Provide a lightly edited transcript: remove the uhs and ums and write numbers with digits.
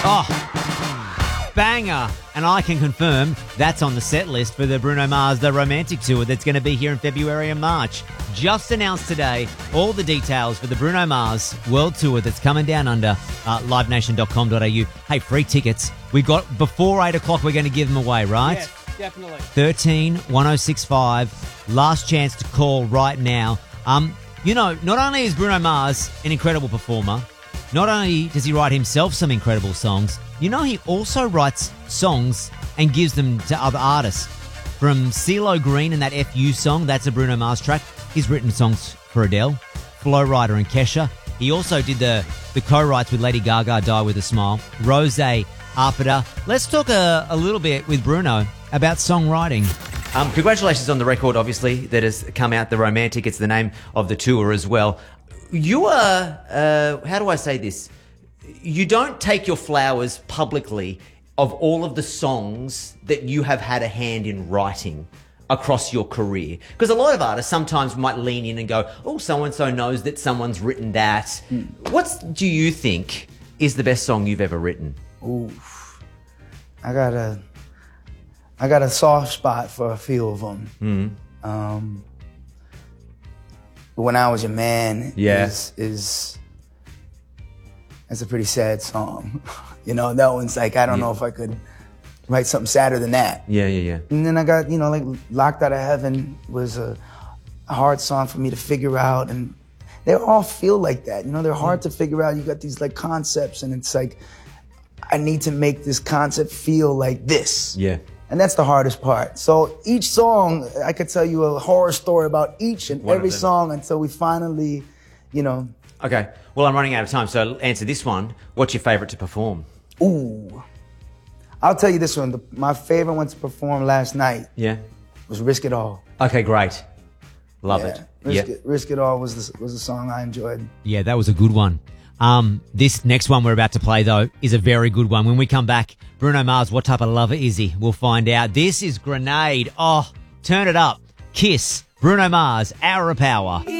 Oh, banger. And I can confirm that's on the set list for the Bruno Mars The Romantic Tour that's going to be here in February and March. Just announced today all the details for the Bruno Mars World Tour that's coming down under livenation.com.au. Hey, free tickets. We've got, before 8 o'clock, we're going to give them away, right? Yes, definitely. 13 1065. Last chance to call right now. Not only is Bruno Mars an incredible performer, not only does he write himself some incredible songs, he also writes songs and gives them to other artists. From CeeLo Green and that FU song, that's a Bruno Mars track. He's written songs for Adele, Flo Rida and Kesha. He also did the co-writes with Lady Gaga, Die With A Smile, Rose, Arpita. Let's talk a little bit with Bruno about songwriting. Congratulations on the record, obviously, that has come out, The Romantic. It's the name of the tour as well. You are, how do I say this? You don't take your flowers publicly of all of the songs that you have had a hand in writing across your career. Because a lot of artists sometimes might lean in and go, oh, so-and-so knows that someone's written that. What do you think is the best song you've ever written? Ooh, I got a soft spot for a few of them. When I Was Your Man is that's a pretty sad song. That one's like, I don't know if I could write something sadder than that. Yeah. And then I got, like Locked Out of Heaven was a hard song for me to figure out. And they all feel like that. They're hard to figure out. You got these like concepts and it's like, I need to make this concept feel like this. Yeah. And that's the hardest part. So each song, I could tell you a horror story about each and every song until we finally, Okay. Well, I'm running out of time, so answer this one. What's your favorite to perform? Ooh. I'll tell you this one. My favorite one to perform last night was Risk It All. Okay, great. Love it. Risk It All was the song I enjoyed. Yeah, that was a good one. This next one we're about to play, though, is a very good one. When we come back, Bruno Mars, what type of lover is he? We'll find out. This is Grenade. Oh, turn it up. Kiss. Bruno Mars, Hour of Power.